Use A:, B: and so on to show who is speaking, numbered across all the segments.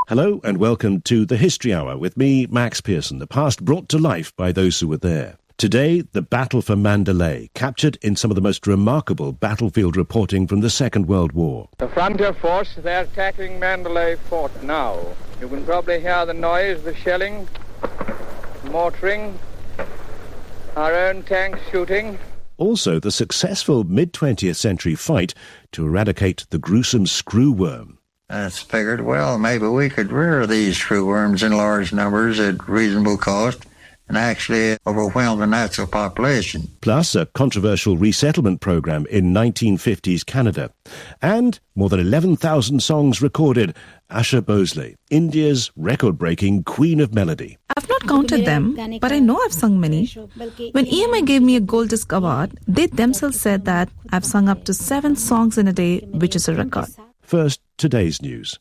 A: Hello and welcome to the History Hour with me, Max Pearson, the past brought to life by those who were there. Today, the Battle for Mandalay, captured in some of the most remarkable battlefield reporting from the Second World War.
B: The frontier force, they're attacking Mandalay Fort now. You can probably hear the noise, the shelling, mortaring, our own tanks shooting.
A: Also, the successful mid-20th century fight to eradicate the gruesome screw worm.
C: That's figured, well, maybe we could rear these screwworms in large numbers at reasonable cost and actually overwhelm the natural population.
A: Plus a controversial resettlement program in 1950s Canada. And more than 11,000 songs recorded. Asha Bhosle, India's record-breaking Queen of Melody.
D: I've not counted them, but I know I've sung many. When EMI gave me a Gold Disc Award, they themselves said that I've sung up to 7 songs in a day, which is a record.
A: First, today's news.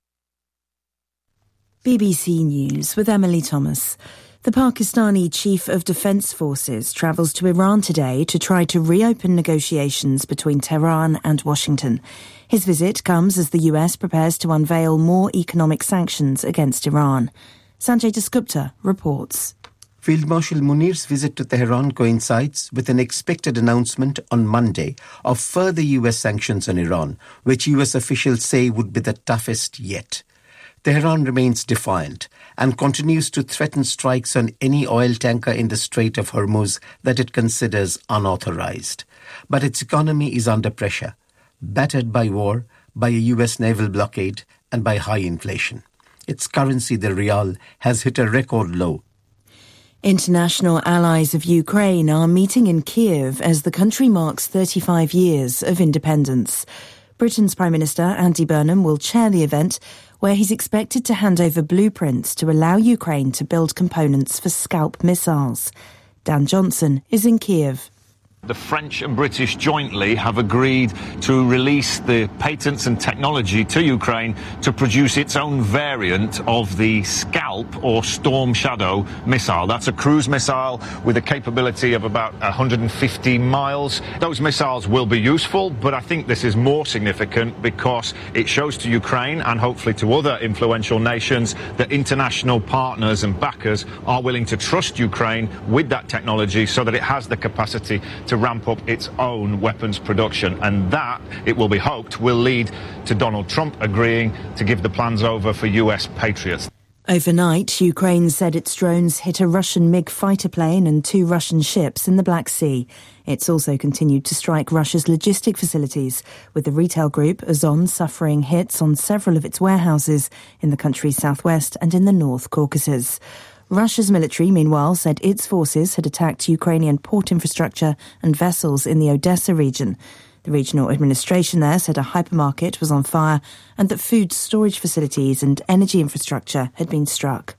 E: BBC News with Emily Thomas. The Pakistani Chief of Defence Forces travels to Iran today to try to reopen negotiations between Tehran and Washington. His visit comes as the US prepares to unveil more economic sanctions against Iran. Sanjay Dasgupta reports.
F: Field Marshal Munir's visit to Tehran coincides with an expected announcement on Monday of further US sanctions on Iran, which US officials say would be the toughest yet. Tehran remains defiant and continues to threaten strikes on any oil tanker in the Strait of Hormuz that it considers unauthorized. But its economy is under pressure, battered by war, by a US naval blockade, and by high inflation. Its currency, the rial, has hit a record low.
E: International allies of Ukraine are meeting in Kiev as the country marks 35 years of independence. Britain's Prime Minister Andy Burnham will chair the event, where he's expected to hand over blueprints to allow Ukraine to build components for Scalp missiles. Dan Johnson is in Kiev.
G: The French and British jointly have agreed to release the patents and technology to Ukraine to produce its own variant of the Scalp or Storm Shadow missile. That's a cruise missile with a capability of about 150 miles. Those missiles will be useful, but I think this is more significant because it shows to Ukraine and hopefully to other influential nations that international partners and backers are willing to trust Ukraine with that technology so that it has the capacity to ramp up its own weapons production. And that, it will be hoped, will lead to Donald Trump agreeing to give the plans over for US Patriots.
E: Overnight, Ukraine said its drones hit a Russian MiG fighter plane and 2 Russian ships in the Black Sea. It's also continued to strike Russia's logistic facilities, with the retail group Ozon suffering hits on several of its warehouses in the country's southwest and in the North Caucasus. Russia's military, meanwhile, said its forces had attacked Ukrainian port infrastructure and vessels in the Odessa region. The regional administration there said a hypermarket was on fire and that food storage facilities and energy infrastructure had been struck.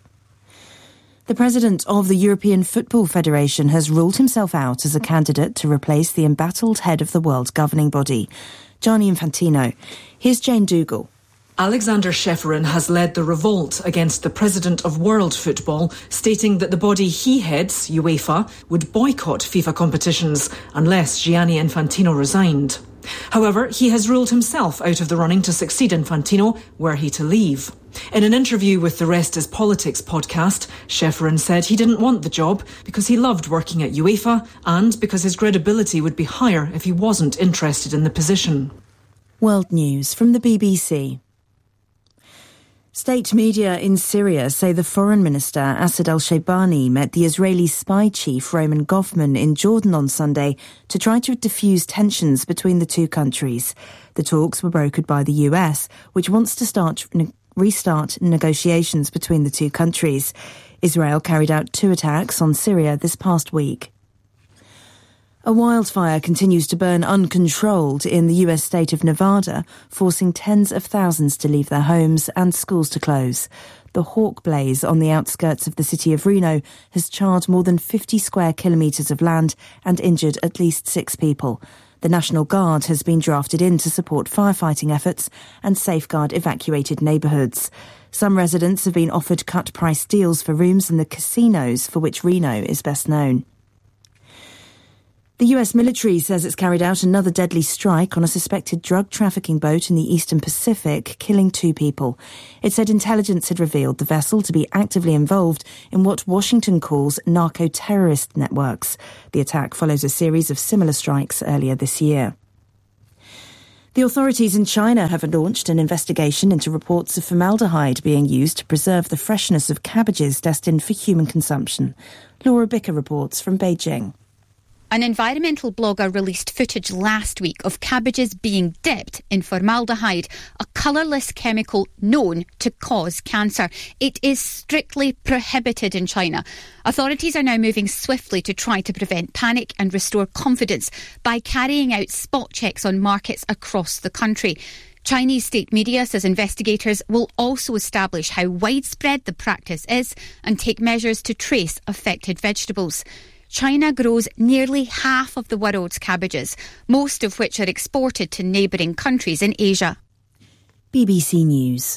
E: The president of the European Football Federation has ruled himself out as a candidate to replace the embattled head of the world governing body, Gianni Infantino. Here's Jane Dougal.
H: Alexander Ceferin has led the revolt against the president of world football, stating that the body he heads, UEFA, would boycott FIFA competitions unless Gianni Infantino resigned. However, he has ruled himself out of the running to succeed Infantino were he to leave. In an interview with the Rest is Politics podcast, Ceferin said he didn't want the job because he loved working at UEFA and because his credibility would be higher if he wasn't interested in the position.
E: World News from the BBC. State media in Syria say the foreign minister Asad al-Shaybani met the Israeli spy chief Roman Goffman in Jordan on Sunday to try to diffuse tensions between the two countries. The talks were brokered by the US, which wants to restart negotiations between the two countries. Israel carried out 2 attacks on Syria this past week. A wildfire continues to burn uncontrolled in the US state of Nevada, forcing tens of thousands to leave their homes and schools to close. The Hawk Blaze on the outskirts of the city of Reno has charred more than 50 square kilometres of land and injured at least 6 people. The National Guard has been drafted in to support firefighting efforts and safeguard evacuated neighbourhoods. Some residents have been offered cut-price deals for rooms in the casinos for which Reno is best known. The US military says it's carried out another deadly strike on a suspected drug trafficking boat in the Eastern Pacific, killing 2 people. It said intelligence had revealed the vessel to be actively involved in what Washington calls narco-terrorist networks. The attack follows a series of similar strikes earlier this year. The authorities in China have launched an investigation into reports of formaldehyde being used to preserve the freshness of cabbages destined for human consumption. Laura Bicker reports from Beijing.
I: An environmental blogger released footage last week of cabbages being dipped in formaldehyde, a colourless chemical known to cause cancer. It is strictly prohibited in China. Authorities are now moving swiftly to try to prevent panic and restore confidence by carrying out spot checks on markets across the country. Chinese state media says investigators will also establish how widespread the practice is and take measures to trace affected vegetables. China grows nearly half of the world's cabbages, most of which are exported to neighbouring countries in Asia.
E: BBC News.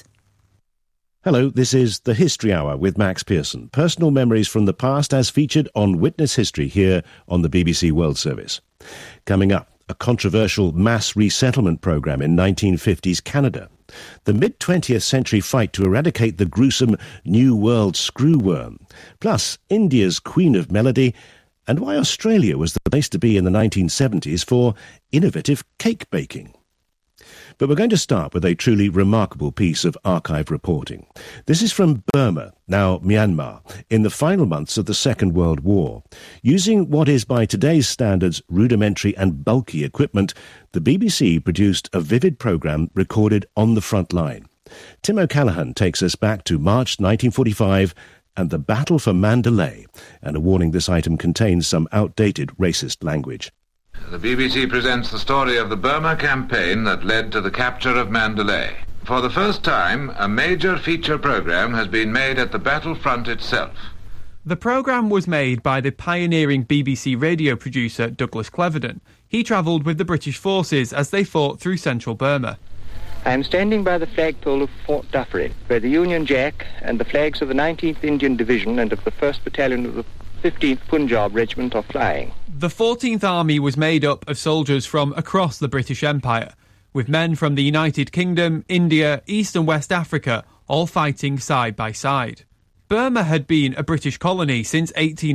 A: Hello, this is The History Hour with Max Pearson. Personal memories from the past as featured on Witness History here on the BBC World Service. Coming up, a controversial mass resettlement programme in 1950s Canada. The mid-20th century fight to eradicate the gruesome New World screwworm. Plus, India's Queen of Melody, and why Australia was the place to be in the 1970s for innovative cake baking. But we're going to start with a truly remarkable piece of archive reporting. This is from Burma, now Myanmar, in the final months of the Second World War. Using what is by today's standards rudimentary and bulky equipment, the BBC produced a vivid programme recorded on the front line. Tim O'Callaghan takes us back to March 1945 and the Battle for Mandalay, and a warning this item contains some outdated racist language.
J: The BBC presents the story of the Burma campaign that led to the capture of Mandalay. For the first time, a major feature programme has been made at the battlefront itself.
K: The programme was made by the pioneering BBC radio producer Douglas Cleverden. He travelled with the British forces as they fought through central Burma.
L: I am standing by the flagpole of Fort Dufferin, where the Union Jack and the flags of the 19th Indian Division and of the 1st Battalion of the 15th Punjab Regiment are flying.
K: The 14th Army was made up of soldiers from across the British Empire, with men from the United Kingdom, India, East and West Africa, all fighting side by side. Burma had been a British colony since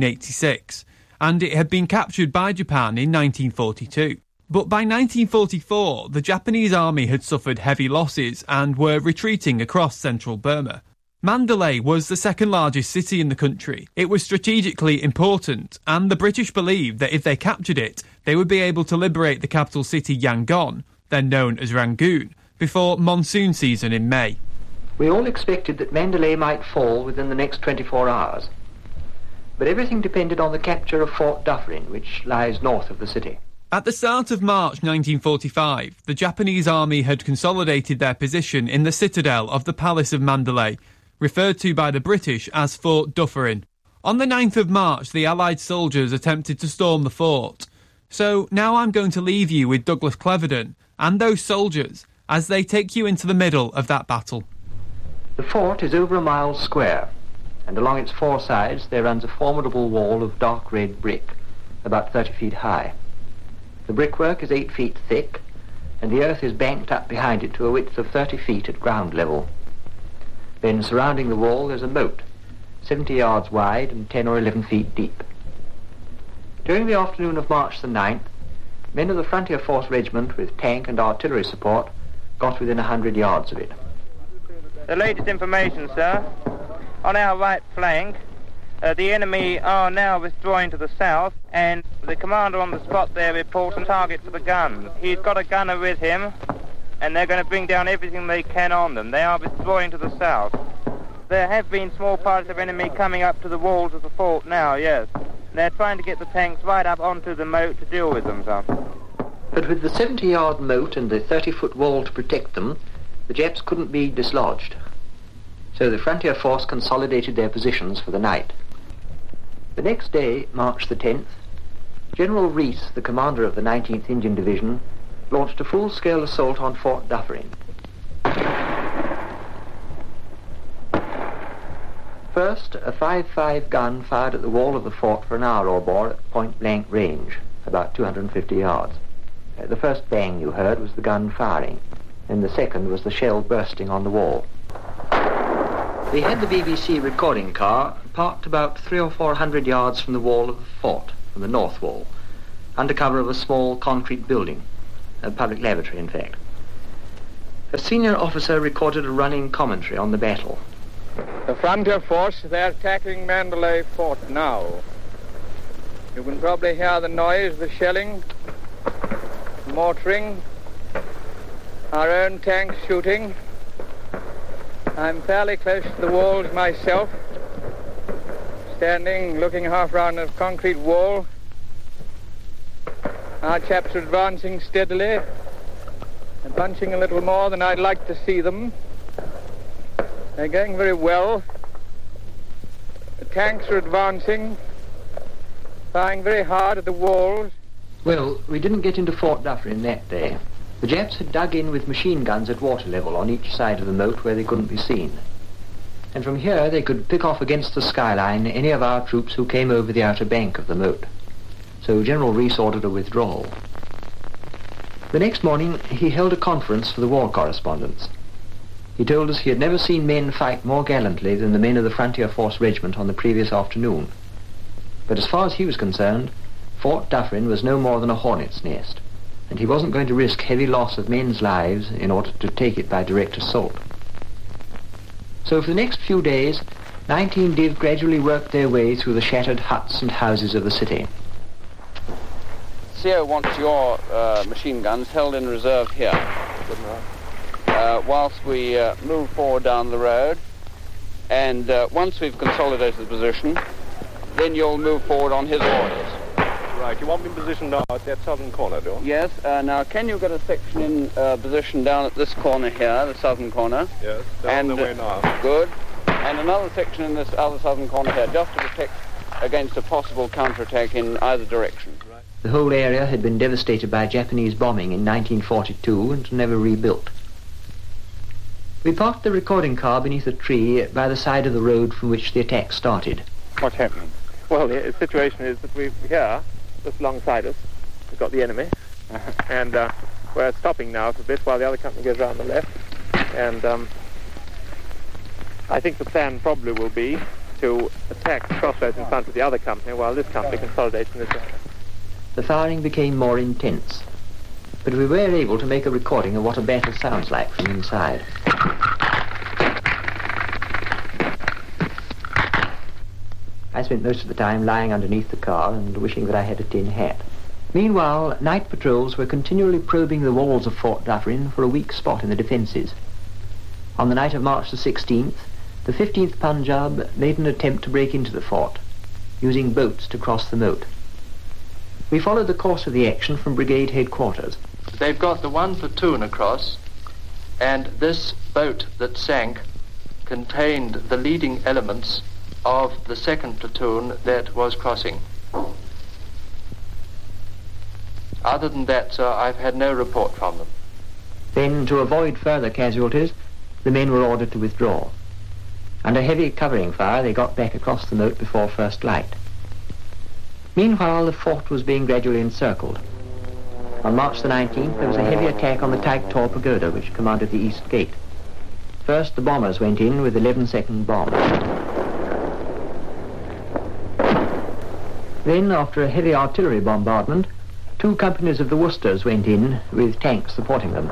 K: 1886, and it had been captured by Japan in 1942. But by 1944, the Japanese army had suffered heavy losses and were retreating across central Burma. Mandalay was the second largest city in the country. It was strategically important, and the British believed that if they captured it, they would be able to liberate the capital city Yangon, then known as Rangoon, before monsoon season in May.
L: We all expected that Mandalay might fall within the next 24 hours. But everything depended on the capture of Fort Dufferin, which lies north of the city.
K: At the start of March 1945, the Japanese army had consolidated their position in the citadel of the Palace of Mandalay, referred to by the British as Fort Dufferin. On the 9th of March, the Allied soldiers attempted to storm the fort. So now I'm going to leave you with Douglas Cleverden and those soldiers as they take you into the middle of that battle.
L: The fort is over a mile square, and along its 4 sides there runs a formidable wall of dark red brick, about 30 feet high. The brickwork is 8 feet thick, and the earth is banked up behind it to a width of 30 feet at ground level. Then surrounding the wall there's a moat, 70 yards wide and 10 or 11 feet deep. During the afternoon of March the 9th, men of the Frontier Force Regiment with tank and artillery support got within 100 yards of it.
B: The latest information, sir. On our right flank, the enemy are now withdrawing to the south, and the commander on the spot there reports a target for the guns. He's got a gunner with him, and they're going to bring down everything they can on them. They are withdrawing to the south. There have been small parties of enemy coming up to the walls of the fort now, yes. They're trying to get the tanks right up onto the moat to deal with them, sir.
L: But with the 70-yard moat and the 30-foot wall to protect them, the Japs couldn't be dislodged. So the Frontier Force consolidated their positions for the night. The next day, March the 10th, General Rees, the commander of the 19th Indian Division, launched a full-scale assault on Fort Dufferin. First, a 5.5 gun fired at the wall of the fort for an hour or more at point-blank range. about 250 yards. The first bang you heard was the gun firing, and the second was the shell bursting on the wall. We had the BBC recording car parked about 300 or 400 yards from the wall of the fort, from the north wall, under cover of a small concrete building, a public lavatory in fact. A senior officer recorded a running commentary on the battle.
M: The frontier force, they're attacking Mandalay Fort now. You can probably hear the noise, the shelling, mortaring, our own tanks shooting. I'm fairly close to the walls myself, standing, looking half round a concrete wall. Our chaps are advancing steadily, and bunching a little more than I'd like to see them. They're going very well. The tanks are advancing, firing very hard at the walls.
L: Well, we didn't get into Fort Dufferin that day. The Japs had dug in with machine guns at water level on each side of the moat where they couldn't be seen. And from here they could pick off against the skyline any of our troops who came over the outer bank of the moat. So General Rees ordered a withdrawal. The next morning he held a conference for the war correspondents. He told us he had never seen men fight more gallantly than the men of the Frontier Force Regiment on the previous afternoon. But as far as he was concerned, Fort Dufferin was no more than a hornet's nest, and he wasn't going to risk heavy loss of men's lives in order to take it by direct assault. So for the next few days, 19 Div gradually worked their way through the shattered huts and houses of the city.
N: CO wants your machine guns held in reserve here, whilst we move forward down the road, and once we've consolidated the position, then you'll move forward on his orders.
O: Right, you want me in position now at that southern corner, do you?
N: Yes, now can you get a section in position down at this corner here, the southern corner?
O: Yes, down the way now.
N: Good. And another section in this other southern corner here, just to protect against a possible counterattack in either direction.
L: Right. The whole area had been devastated by Japanese bombing in 1942 and never rebuilt. We parked the recording car beneath a tree by the side of the road from which the attack started.
O: What's happening? Well, the situation is that we're here, just alongside us, we've got the enemy, and we're stopping now for a bit while the other company goes around the left, and I think the plan probably will be to attack the crossroads in front of the other company while this company consolidates in this area.
L: The firing became more intense, but we were able to make a recording of what a battle sounds like from inside. I spent most of the time lying underneath the car and wishing that I had a tin hat. Meanwhile, night patrols were continually probing the walls of Fort Dufferin for a weak spot in the defences. On the night of March the 16th, the 15th Punjab made an attempt to break into the fort, using boats to cross the moat. We followed the course of the action from brigade headquarters.
P: They've got the one platoon across, and this boat that sank contained the leading elements of the second platoon that was crossing. Other than that, sir, I've had no report from them.
L: Then, to avoid further casualties, the men were ordered to withdraw. Under heavy covering fire, they got back across the moat before first light. Meanwhile, the fort was being gradually encircled. On March the 19th, there was a heavy attack on the Taik Tor Pagoda, which commanded the east gate. First, the bombers went in with 11-second bombs. Then, after a heavy artillery bombardment, 2 companies of the Worcesters went in with tanks supporting them.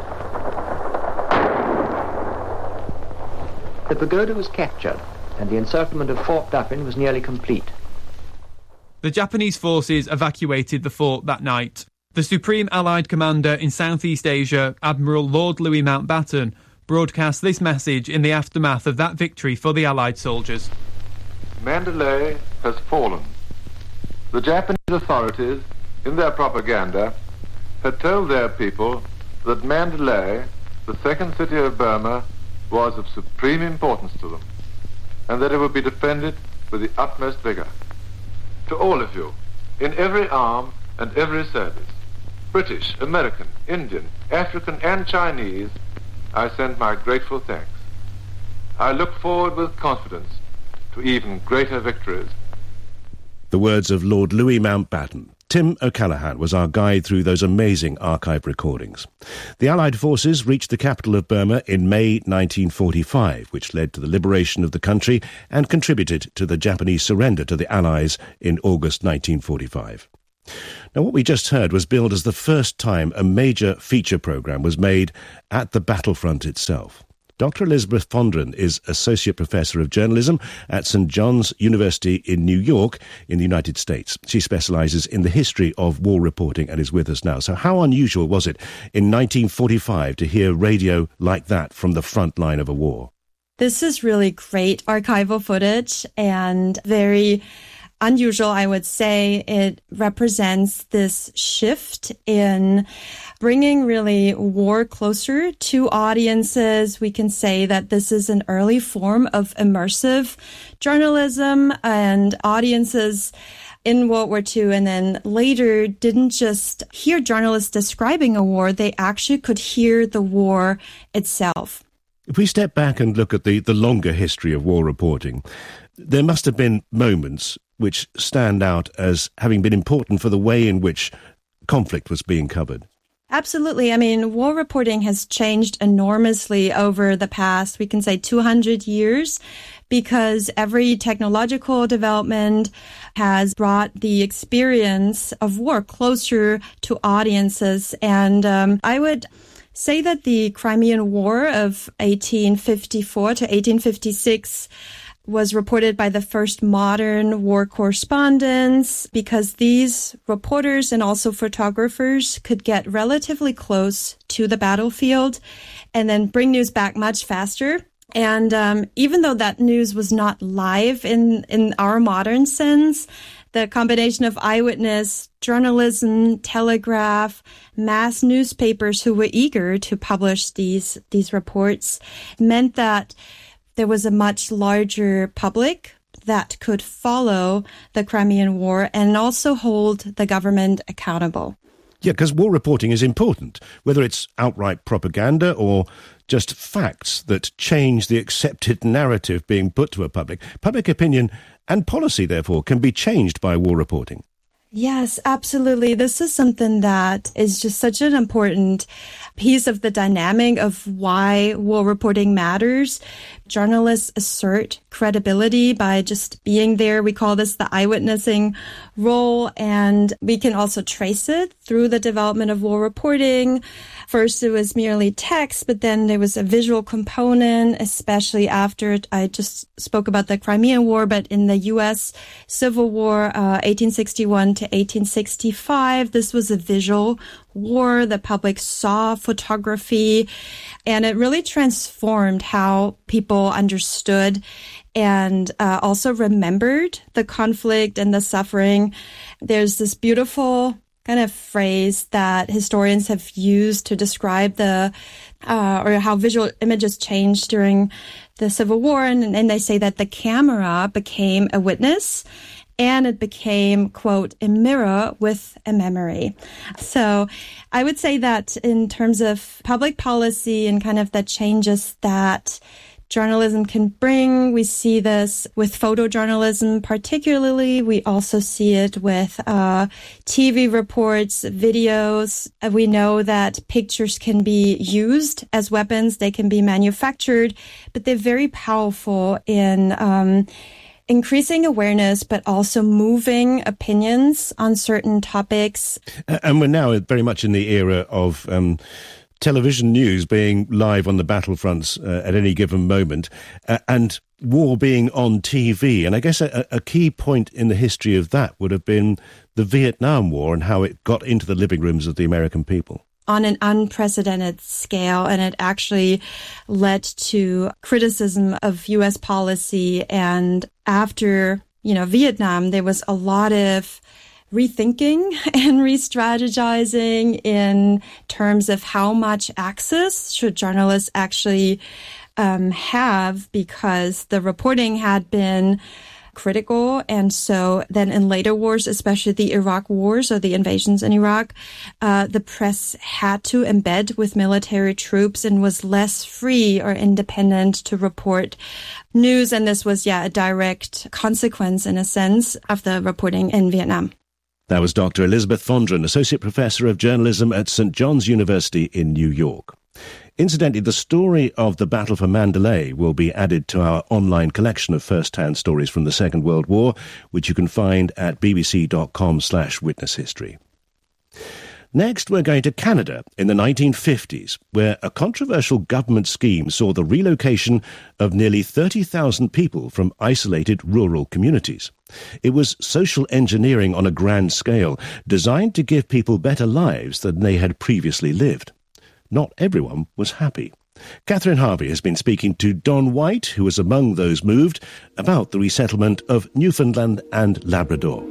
L: The pagoda was captured, and the encirclement of Fort Dufferin was nearly complete.
K: The Japanese forces evacuated the fort that night. The Supreme Allied Commander in Southeast Asia, Admiral Lord Louis Mountbatten, broadcast this message in the aftermath of that victory for the Allied soldiers.
J: Mandalay has fallen. The Japanese authorities, in their propaganda, had told their people that Mandalay, the second city of Burma, was of supreme importance to them, and that it would be defended with the utmost vigor. To all of you, in every arm and every service, British, American, Indian, African, and Chinese, I send my grateful thanks. I look forward with confidence to even greater victories.
A: The words of Lord Louis Mountbatten, Tim O'Callaghan was our guide through those amazing archive recordings. The Allied forces reached the capital of Burma in May 1945, which led to the liberation of the country and contributed to the Japanese surrender to the Allies in August 1945. Now, what we just heard was billed as the first time a major feature programme was made at the battlefront itself. Dr. Elizabeth Fondren is Associate Professor of Journalism at St. John's University in New York in the United States. She specialises in the history of war reporting and is with us now. So how unusual was it in 1945 to hear radio like that from the front line of a war?
Q: This is really great archival footage and very unusual, I would say. It represents this shift in bringing really war closer to audiences. We can say that this is an early form of immersive journalism, and audiences in World War II and then later didn't just hear journalists describing a war, they actually could hear the war itself.
A: If we step back and look at the longer history of war reporting, there must have been moments which stand out as having been important for the way in which conflict was being covered.
Q: Absolutely. I mean, war reporting has changed enormously over the past, we can say 200 years, because every technological development has brought the experience of war closer to audiences. And I would say that the Crimean War of 1854 to 1856 was reported by the first modern war correspondents because these reporters and also photographers could get relatively close to the battlefield and then bring news back much faster. And even though that news was not live in our modern sense, the combination of eyewitness journalism, telegraph, mass newspapers who were eager to publish these reports meant that there was a much larger public that could follow the Crimean War and also hold the government accountable.
A: Yeah, because war reporting is important, whether it's outright propaganda or just facts that change the accepted narrative being put to a public. Public opinion and policy, therefore, can be changed by war reporting.
Q: Yes, absolutely. This is something that is just such an important piece of the dynamic of why war reporting matters. Journalists assert credibility by just being there. We call this the eyewitnessing role, and we can also trace it through the development of war reporting. First, it was merely text, but then there was a visual component, especially after I just spoke about the Crimean War, but in the U.S. Civil War, 1861 to 1865, this was a visual war. The public saw photography, and it really transformed how people understood and also remembered the conflict and the suffering. There's this beautiful kind of phrase that historians have used to describe the or how visual images changed during the Civil War, and they say that the camera became a witness and it became, quote, a mirror with a memory. So I would say that in terms of public policy and kind of the changes that journalism can bring, we see this with photojournalism particularly. We also see it with TV reports, videos. We know that pictures can be used as weapons. They can be manufactured, but they're very powerful in increasing awareness, but also moving opinions on certain topics.
A: And we're now very much in the era of television news being live on the battlefronts at any given moment, and war being on TV. And I guess a key point in the history of that would have been the Vietnam War and how it got into the living rooms of the American people.
Q: On an unprecedented scale, and it actually led to criticism of U.S. policy. And after, Vietnam, there was a lot of rethinking and re-strategizing in terms of how much access should journalists actually have, because the reporting had been critical. And so then in later wars, especially the Iraq wars or the invasions in Iraq, the press had to embed with military troops and was less free or independent to report news. And this was, a direct consequence, in a sense, of the reporting in Vietnam.
A: That was Dr. Elizabeth Fondren, Associate Professor of Journalism at St. John's University in New York. Incidentally, the story of the Battle for Mandalay will be added to our online collection of first-hand stories from the Second World War, which you can find at bbc.com/witnesshistory. Next, we're going to Canada in the 1950s, where a controversial government scheme saw the relocation of nearly 30,000 people from isolated rural communities. It was social engineering on a grand scale, designed to give people better lives than they had previously lived. Not everyone was happy. Catherine Harvey has been speaking to Don White, who was among those moved, about the resettlement of Newfoundland and Labrador.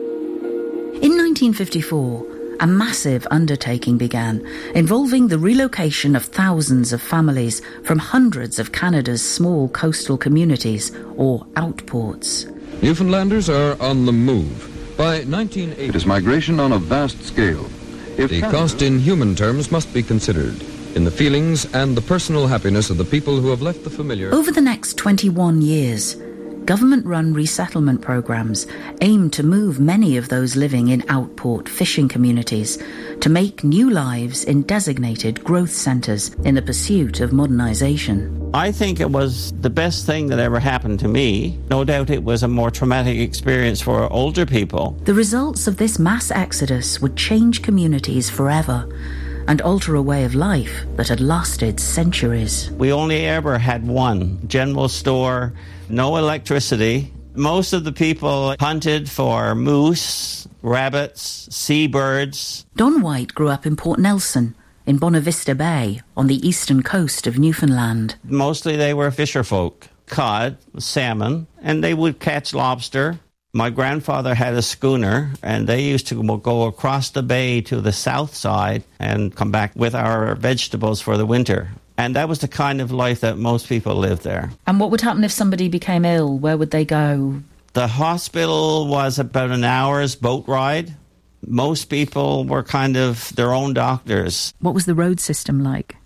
R: In 1954, a massive undertaking began, involving the relocation of thousands of families from hundreds of Canada's small coastal communities, or outports.
S: Newfoundlanders are on the move. By 1980,
T: it is migration on a vast scale.
S: The cost in human terms must be considered, in the feelings and the personal happiness of the people who have left the familiar.
R: Over the next 21 years, government-run resettlement programs aim to move many of those living in outport fishing communities to make new lives in designated growth centres in the pursuit of modernisation.
U: I think it was the best thing that ever happened to me. No doubt it was a more traumatic experience for older people.
R: The results of this mass exodus would change communities forever and alter a way of life that had lasted centuries.
U: We only ever had one general store, no electricity. Most of the people hunted for moose, rabbits, seabirds.
R: Don White grew up in Port Nelson, in Bonavista Bay, on the eastern coast of Newfoundland.
U: Mostly they were fisher folk, cod, salmon, and they would catch lobster. My grandfather had a schooner, and they used to go across the bay to the south side and come back with our vegetables for the winter. And that was the kind of life that most people lived there.
R: And what would happen if somebody became ill? Where would they go?
U: The hospital was about an hour's boat ride. Most people were kind of their own doctors.
R: What was the road system like?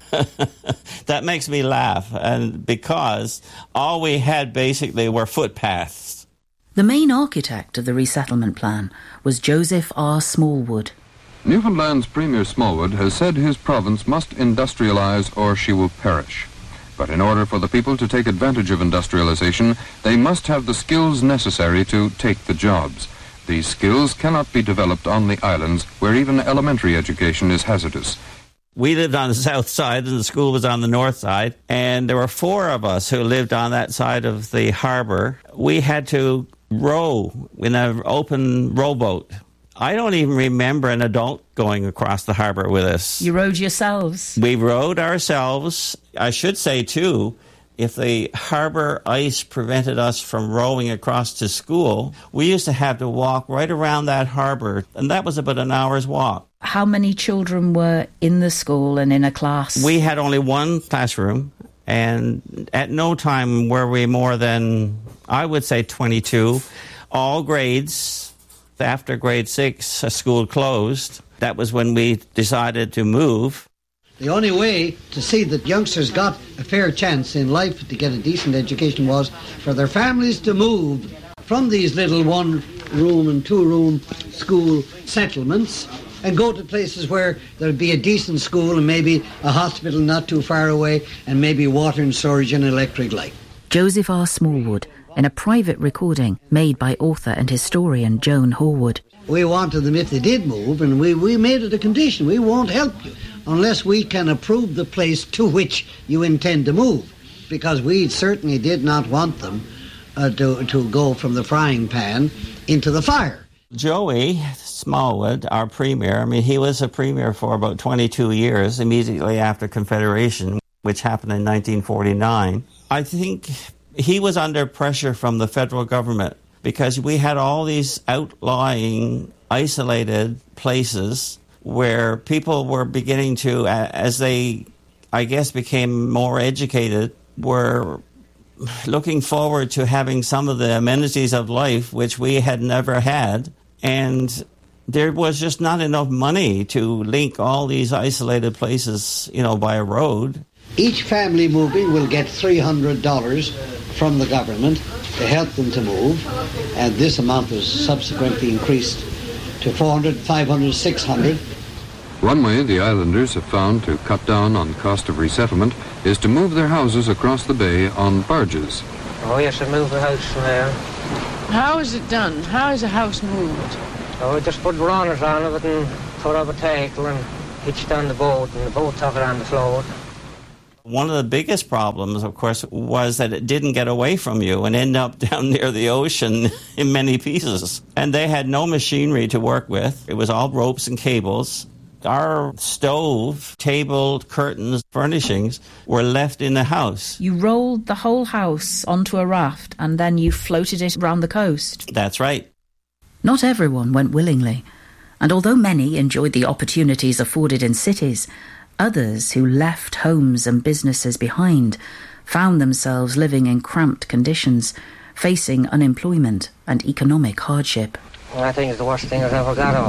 U: That makes me laugh, and because all we had basically were footpaths.
R: The main architect of the resettlement plan was Joseph R. Smallwood.
T: Newfoundland's Premier Smallwood has said his province must industrialize or she will perish. But in order for the people to take advantage of industrialization, they must have the skills necessary to take the jobs. These skills cannot be developed on the islands, where even elementary education is hazardous.
U: We lived on the south side and the school was on the north side, and there were 4 of us who lived on that side of the harbour. We had to row in an open rowboat. I don't even remember an adult going across the harbour with us.
R: You rowed yourselves?
U: We rowed ourselves. I should say, too, if the harbour ice prevented us from rowing across to school, we used to have to walk right around that harbour, and that was about an hour's walk.
R: How many children were in the school and in a class?
U: We had only one classroom, and at no time were we more than, I would say, 22. All grades. After grade 6, a school closed. That was when we decided to move.
V: The only way to see that youngsters got a fair chance in life to get a decent education was for their families to move from these little 1-room and 2-room school settlements and go to places where there'd be a decent school and maybe a hospital not too far away and maybe water and storage and electric light.
R: Joseph R. Smallwood, in a private recording made by author and historian Joan Horwood.
V: We wanted them, if they did move, and we made it a condition, we won't help you unless we can approve the place to which you intend to move, because we certainly did not want them to go from the frying pan into the fire.
U: Joey Smallwood, our premier, he was a premier for about 22 years, immediately after Confederation, which happened in 1949. I think he was under pressure from the federal government because we had all these outlying, isolated places where people were beginning to, as they, I guess, became more educated, were looking forward to having some of the amenities of life which we had never had. And there was just not enough money to link all these isolated places, by a road.
V: Each family moving will get $300 from the government to help them to move, and this amount was subsequently increased to 400, 500, 600.
T: One way the islanders have found to cut down on cost of resettlement is to move their houses across the bay on barges.
C: Oh, yes, to move the house from there.
D: How is it done? How is a house moved?
C: Oh, we just put runners on it and put up a tackle and hitched on the boat, and the boat took it on the float.
U: One of the biggest problems, of course, was that it didn't get away from you and end up down near the ocean in many pieces. And they had no machinery to work with. It was all ropes and cables. Our stove, table, curtains, furnishings were left in the house.
R: You rolled the whole house onto a raft and then you floated it around the coast.
U: That's right.
R: Not everyone went willingly. And although many enjoyed the opportunities afforded in cities, others who left homes and businesses behind found themselves living in cramped conditions, facing unemployment and economic hardship.
C: Well, I think it's the worst thing I've ever got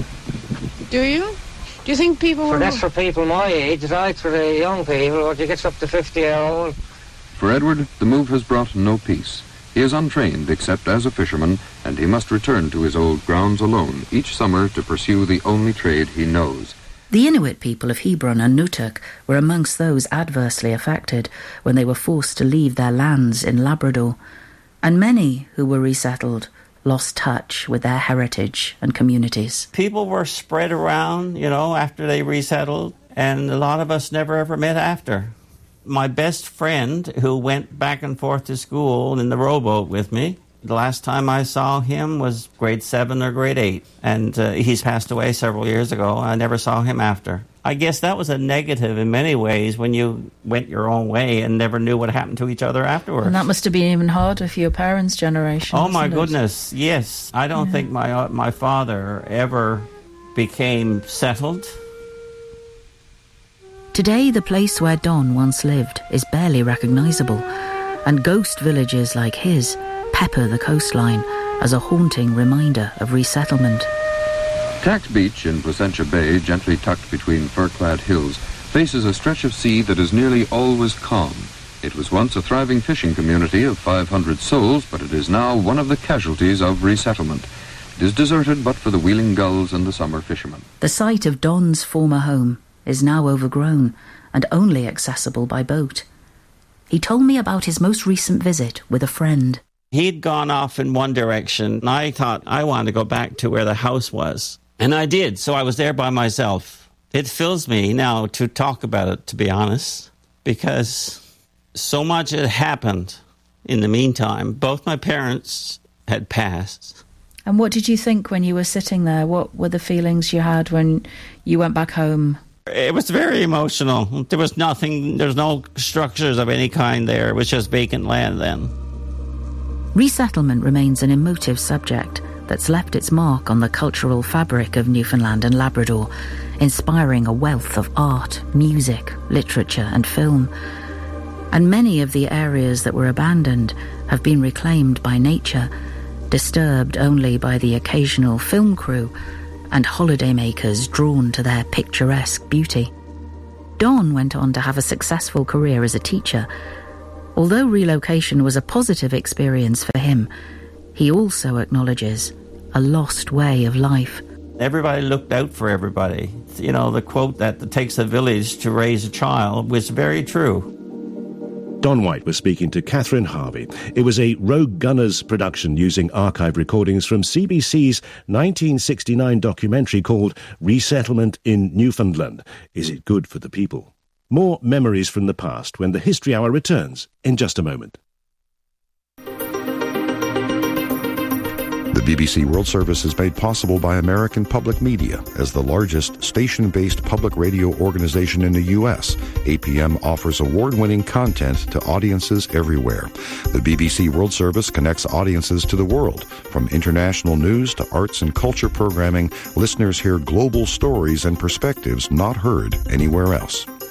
C: of.
D: Do you? Do you think people will...
C: That's for people my age, right? For the young people, or it gets up to 50-year-old.
T: For Edward, the move has brought no peace. He is untrained except as a fisherman, and he must return to his old grounds alone each summer to pursue the only trade he knows.
R: The Inuit people of Hebron and Nutuk were amongst those adversely affected when they were forced to leave their lands in Labrador, and many who were resettled lost touch with their heritage and communities.
U: People were spread around, after they resettled, and a lot of us never ever met after. My best friend, who went back and forth to school in the rowboat with me, the last time I saw him was grade 7 or grade 8, and he's passed away several years ago. I never saw him after. I guess that was a negative in many ways when you went your own way and never knew what happened to each other afterwards.
R: And that must have been even harder for your parents' generation.
U: Oh, my goodness, yes. I don't think my father ever became settled.
R: Today, the place where Don once lived is barely recognisable, and ghost villages like his pepper the coastline as a haunting reminder of resettlement.
T: Tax Beach in Placentia Bay, gently tucked between fir-clad hills, faces a stretch of sea that is nearly always calm. It was once a thriving fishing community of 500 souls, but it is now one of the casualties of resettlement. It is deserted but for the wheeling gulls and the summer fishermen.
R: The site of Don's former home is now overgrown and only accessible by boat. He told me about his most recent visit with a friend.
U: He'd gone off in one direction, and I thought I wanted to go back to where the house was. And I did, so I was there by myself. It fills me now to talk about it, to be honest, because so much had happened in the meantime. Both my parents had passed.
R: And what did you think when you were sitting there? What were the feelings you had when you went back home?
U: It was very emotional. There was nothing, there's no structures of any kind there. It was just vacant land then.
R: Resettlement remains an emotive subject that's left its mark on the cultural fabric of Newfoundland and Labrador, inspiring a wealth of art, music, literature and film. And many of the areas that were abandoned have been reclaimed by nature, disturbed only by the occasional film crew and holidaymakers drawn to their picturesque beauty. Don went on to have a successful career as a teacher. Although relocation was a positive experience for him, he also acknowledges a lost way of life.
U: Everybody looked out for everybody. The quote that it takes a village to raise a child was very true.
A: Don White was speaking to Catherine Harvey. It was a Rogue Gunners production using archive recordings from CBC's 1969 documentary called Resettlement in Newfoundland. Is it good for the people? More memories from the past when the History Hour returns in just a moment.
W: The BBC World Service is made possible by American Public Media. As the largest station-based public radio organization in the U.S., APM offers award-winning content to audiences everywhere. The BBC World Service connects audiences to the world. From international news to arts and culture programming, listeners hear global stories and perspectives not heard anywhere else.